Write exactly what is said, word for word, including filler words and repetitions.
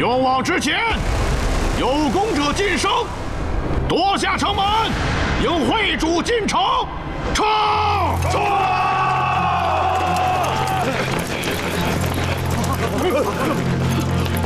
勇往直前，有功者晋升。夺下城门，迎会主进城。撤！